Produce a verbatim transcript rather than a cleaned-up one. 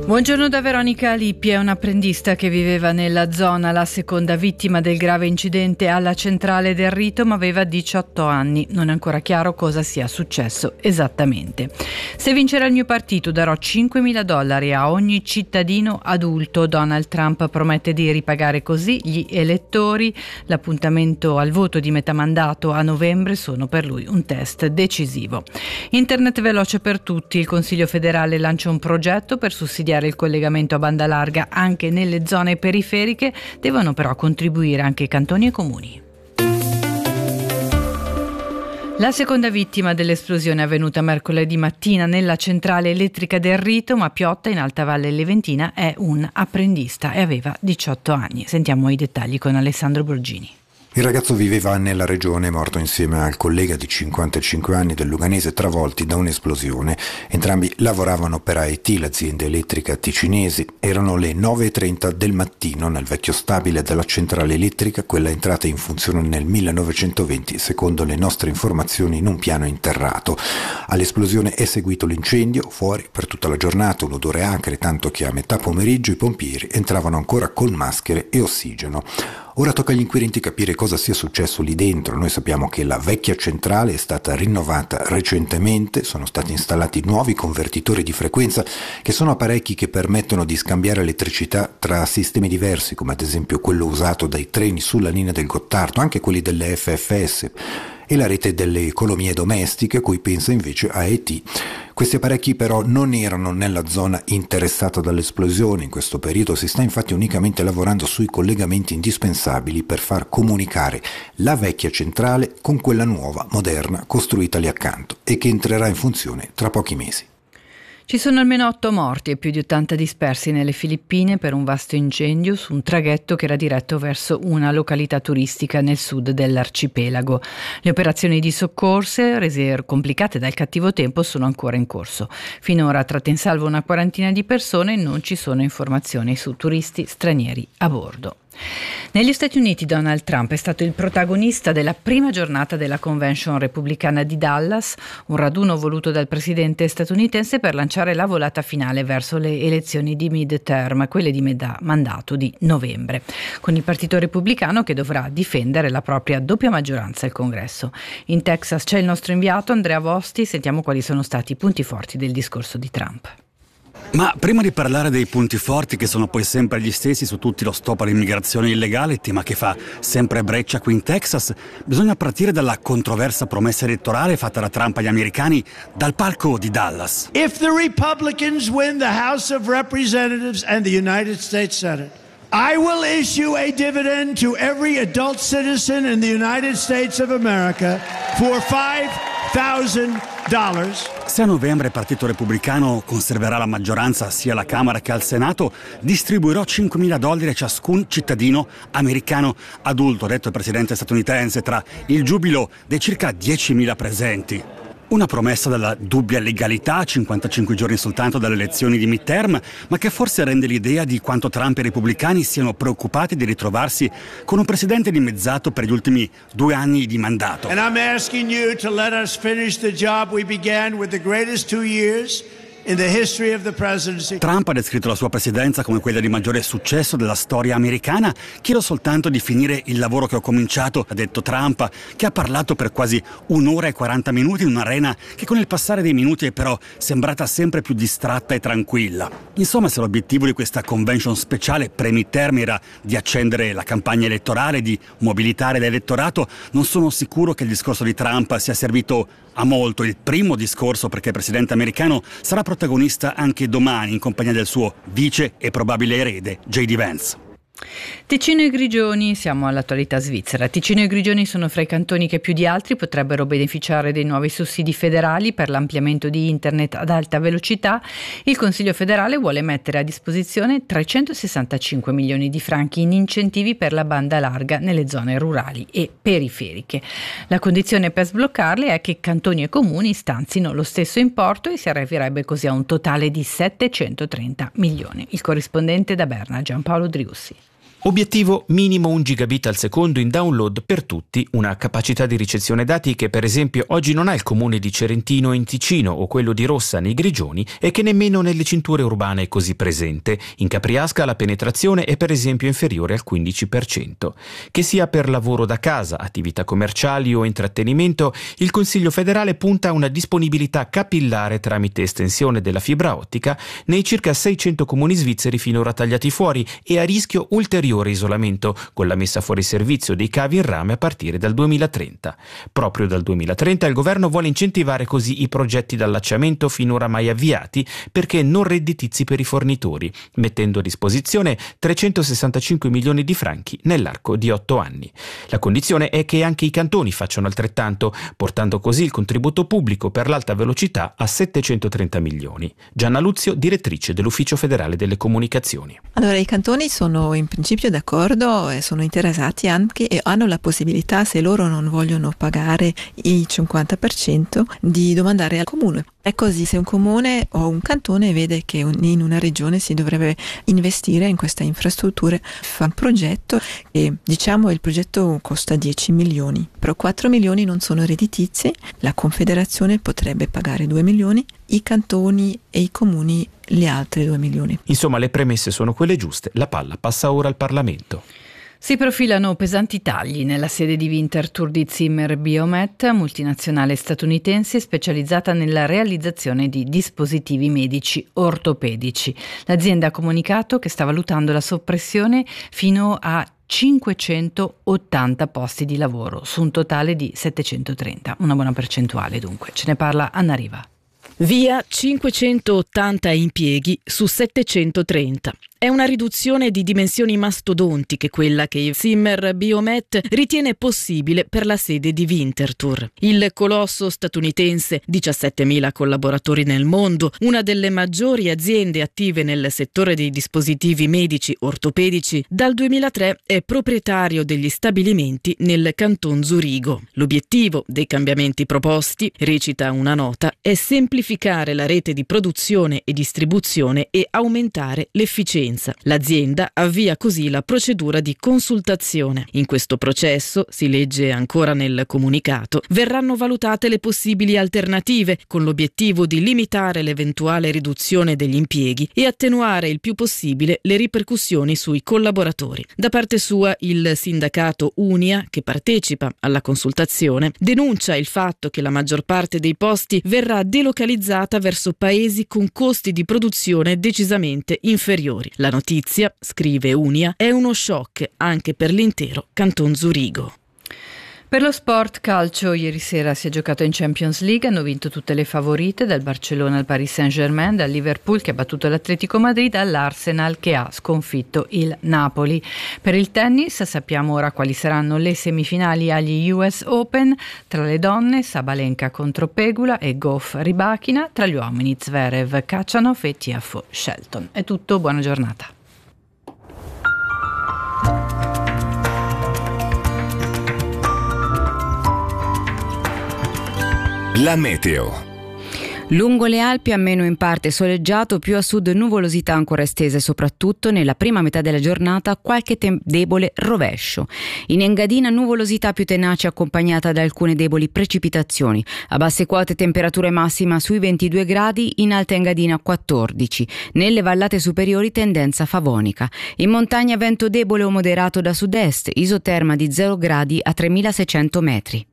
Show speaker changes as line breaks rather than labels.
Buongiorno da Veronica Lippi, è un'apprendista che viveva nella zona, la seconda vittima del grave incidente alla centrale del Rito, ma aveva diciotto anni. Non è ancora chiaro cosa sia successo esattamente. Se vincerà il mio partito darò cinquemila dollari a ogni cittadino adulto. Donald Trump promette di ripagare così gli elettori. L'appuntamento al voto di metà mandato a novembre sono per lui un test decisivo. Internet veloce per tutti. Il Consiglio federale lancia un progetto per sussidiare il collegamento a banda larga anche nelle zone periferiche. Devono però contribuire anche cantoni e comuni. La seconda vittima dell'esplosione è avvenuta mercoledì mattina nella centrale elettrica del Rito, ma Piotta in Alta Valle Leventina è un apprendista e aveva diciotto anni. Sentiamo i dettagli con Alessandro Borgini.
Il ragazzo viveva nella regione, morto insieme al collega di cinquantacinque anni del Luganese travolti da un'esplosione. Entrambi lavoravano per A E T, l'azienda elettrica ticinesi. Erano le nove e trenta del mattino nel vecchio stabile della centrale elettrica, quella entrata in funzione nel millenovecentoventi, secondo le nostre informazioni in un piano interrato. All'esplosione è seguito l'incendio, fuori per tutta la giornata un odore acre, tanto che a metà pomeriggio i pompieri entravano ancora con maschere e ossigeno. Ora tocca agli inquirenti capire cosa sia successo lì dentro. Noi sappiamo che la vecchia centrale è stata rinnovata recentemente, sono stati installati nuovi convertitori di frequenza che sono apparecchi che permettono di scambiare elettricità tra sistemi diversi, come ad esempio quello usato dai treni sulla linea del Gottardo, anche quelli delle F F S, e la rete delle economie domestiche a cui pensa invece A E T. Questi apparecchi però non erano nella zona interessata dall'esplosione. In questo periodo si sta infatti unicamente lavorando sui collegamenti indispensabili per far comunicare la vecchia centrale con quella nuova, moderna, costruita lì accanto e che entrerà in funzione tra pochi mesi.
Ci sono almeno otto morti e più di ottanta dispersi nelle Filippine per un vasto incendio su un traghetto che era diretto verso una località turistica nel sud dell'arcipelago. Le operazioni di soccorso, rese complicate dal cattivo tempo, sono ancora in corso. Finora tratte in salvo una quarantina di persone e non ci sono informazioni su turisti stranieri a bordo. Negli Stati Uniti Donald Trump è stato il protagonista della prima giornata della convention repubblicana di Dallas, un raduno voluto dal presidente statunitense per lanciare la volata finale verso le elezioni di mid-term, quelle di metà mandato di novembre, con il partito repubblicano che dovrà difendere la propria doppia maggioranza al Congresso. In Texas c'è il nostro inviato Andrea Vosti, sentiamo quali sono stati i punti forti del discorso di Trump.
Ma prima di parlare dei punti forti, che sono poi sempre gli stessi su tutti lo stop all'immigrazione illegale, tema che fa sempre breccia qui in Texas, bisogna partire dalla controversa promessa elettorale fatta da Trump agli americani dal palco di Dallas.
If the Republicans win the House of Representatives and the United States Senate, I will issue a dividend to every adult citizen in the United States of America for five thousand dollars.
Se a novembre il Partito Repubblicano conserverà la maggioranza sia alla Camera che al Senato, distribuirò cinquemila dollari a ciascun cittadino americano adulto, ha detto il presidente statunitense tra il giubilo dei circa diecimila presenti. Una promessa dalla dubbia legalità a cinquantacinque giorni soltanto dalle elezioni di midterm, ma che forse rende l'idea di quanto Trump e i repubblicani siano preoccupati di ritrovarsi con un presidente dimezzato per gli ultimi due anni di mandato.
And I'm asking you to let us finish the job we began with the greatest two years in the history of the presidency.
Trump ha descritto la sua presidenza come quella di maggiore successo della storia americana. Chiedo soltanto di finire il lavoro che ho cominciato, ha detto Trump, che ha parlato per quasi un'ora e quaranta minuti in un'arena che con il passare dei minuti è però sembrata sempre più distratta e tranquilla. Insomma, se l'obiettivo di questa convention speciale pre-midterm era di accendere la campagna elettorale, di mobilitare l'elettorato, non sono sicuro che il discorso di Trump sia servito a molto. Il primo discorso, perché il presidente americano sarà protagonista anche domani in compagnia del suo vice e probabile erede J D Vance.
Ticino e Grigioni, siamo all'attualità svizzera. Ticino e Grigioni sono fra i cantoni che più di altri potrebbero beneficiare dei nuovi sussidi federali per l'ampliamento di internet ad alta velocità. Il Consiglio federale vuole mettere a disposizione trecentosessantacinque milioni di franchi in incentivi per la banda larga nelle zone rurali e periferiche. La condizione per sbloccarli è che cantoni e comuni stanzino lo stesso importo e si arriverebbe così a un totale di settecentotrenta milioni. Il corrispondente da Berna, Giampaolo Driussi.
Obiettivo minimo un gigabit al secondo in download per tutti, una capacità di ricezione dati che per esempio oggi non ha il comune di Cerentino in Ticino o quello di Rossa nei Grigioni e che nemmeno nelle cinture urbane è così presente. In Capriasca la penetrazione è per esempio inferiore al quindici per cento. Che sia per lavoro da casa, attività commerciali o intrattenimento, il Consiglio federale punta a una disponibilità capillare tramite estensione della fibra ottica nei circa seicento comuni svizzeri finora tagliati fuori e a rischio ulteriore isolamento con la messa fuori servizio dei cavi in rame a partire dal duemilatrenta. Proprio dal duemilatrenta il governo vuole incentivare così i progetti d'allacciamento finora mai avviati perché non redditizi per i fornitori, mettendo a disposizione trecentosessantacinque milioni di franchi nell'arco di otto anni. La condizione è che anche i cantoni facciano altrettanto, portando così il contributo pubblico per l'alta velocità a settecentotrenta milioni. Gianna Luzio, direttrice dell'Ufficio federale delle comunicazioni.
Allora, i cantoni sono in principio d'accordo e sono interessati anche e hanno la possibilità, se loro non vogliono pagare il cinquanta per cento, di domandare al comune. È così, se un comune o un cantone vede che in una regione si dovrebbe investire in queste infrastrutture, fa un progetto e diciamo il progetto costa dieci milioni, però quattro milioni non sono redditizi, la Confederazione potrebbe pagare due milioni, i cantoni e i comuni gli altri due milioni.
Insomma, le premesse sono quelle giuste, la palla passa ora al Parlamento.
Si profilano pesanti tagli nella sede di Winterthur di Zimmer Biomet, multinazionale statunitense specializzata nella realizzazione di dispositivi medici ortopedici. L'azienda ha comunicato che sta valutando la soppressione fino a cinquecentottanta posti di lavoro su un totale di settecentotrenta, una buona percentuale dunque. Ce ne parla Anna Riva.
Via cinquecentottanta impieghi su settecentotrenta. È una riduzione di dimensioni mastodontiche quella che Zimmer Biomet ritiene possibile per la sede di Winterthur. Il colosso statunitense, diciassettemila collaboratori nel mondo, una delle maggiori aziende attive nel settore dei dispositivi medici ortopedici, dal duemilatré è proprietario degli stabilimenti nel Canton Zurigo. L'obiettivo dei cambiamenti proposti, recita una nota, è semplificare la rete di produzione e distribuzione e aumentare l'efficienza. L'azienda avvia così la procedura di consultazione. In questo processo, si legge ancora nel comunicato, verranno valutate le possibili alternative con l'obiettivo di limitare l'eventuale riduzione degli impieghi e attenuare il più possibile le ripercussioni sui collaboratori. Da parte sua, il sindacato Unia, che partecipa alla consultazione, denuncia il fatto che la maggior parte dei posti verrà delocalizzata verso paesi con costi di produzione decisamente inferiori. La notizia, scrive Unia, è uno shock anche per l'intero Canton Zurigo.
Per lo sport calcio, ieri sera si è giocato in Champions League, hanno vinto tutte le favorite, dal Barcellona al Paris Saint-Germain, dal Liverpool che ha battuto l'Atletico Madrid, all'Arsenal che ha sconfitto il Napoli. Per il tennis sappiamo ora quali saranno le semifinali agli U S Open, tra le donne Sabalenka contro Pegula e Goff Rybakina, tra gli uomini Zverev, Khachanov e Tiafoe Shelton. È tutto, buona giornata.
La meteo.
Lungo le Alpi almeno in parte soleggiato, più a sud nuvolosità ancora estese, soprattutto nella prima metà della giornata qualche tem- debole rovescio. In Engadina nuvolosità più tenace accompagnata da alcune deboli precipitazioni. A basse quote temperature massima sui ventidue gradi, in Alta Engadina quattordici. Nelle vallate superiori tendenza favonica. In montagna vento debole o moderato da sud-est, isoterma di zero gradi a tremilaseicento metri.